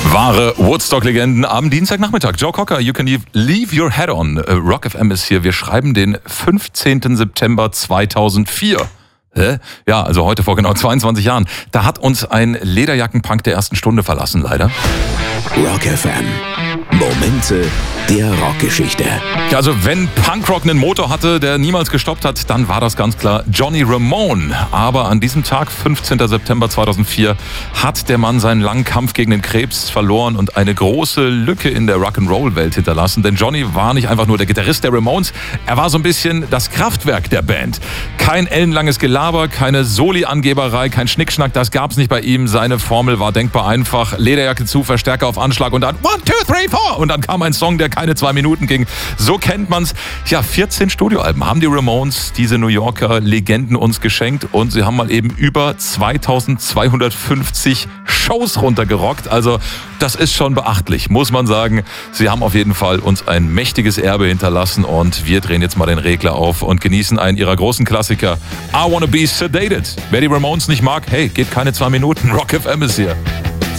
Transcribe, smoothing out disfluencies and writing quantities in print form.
Wahre Woodstock-Legenden am Dienstagnachmittag. Joe Cocker, You Can Leave Your Head On. Rock FM ist hier. Wir schreiben den 15. September 2004. Ja, also heute vor genau 22 Jahren. Da hat uns ein Lederjackenpunk der ersten Stunde verlassen, leider. Rock FM. Momente der Rockgeschichte. Ja, also wenn Punkrock einen Motor hatte, der niemals gestoppt hat, dann war das ganz klar Johnny Ramone. Aber an diesem Tag, 15. September 2004, hat der Mann seinen langen Kampf gegen den Krebs verloren und eine große Lücke in der Rock'n'Roll-Welt hinterlassen. Denn Johnny war nicht einfach nur der Gitarrist der Ramones, er war so ein bisschen das Kraftwerk der Band. Kein ellenlanges Gelaber, keine Soli-Angeberei, kein Schnickschnack, das gab's nicht bei ihm. Seine Formel war denkbar einfach. Lederjacke zu, Verstärker auf Anschlag und dann 1, 2, 3, 4. Und dann kam ein Song, der keine 2 Minuten ging. So kennt man's. Ja, 14 Studioalben haben die Ramones, diese New Yorker Legenden, uns geschenkt. Und sie haben mal eben über 2250 Shows runtergerockt. Also das ist schon beachtlich, muss man sagen. Sie haben auf jeden Fall uns ein mächtiges Erbe hinterlassen. Und wir drehen jetzt mal den Regler auf und genießen einen ihrer großen Klassiker. I Wanna Be Sedated. Wer die Ramones nicht mag, hey, geht keine 2 Minuten. Rock FM ist hier.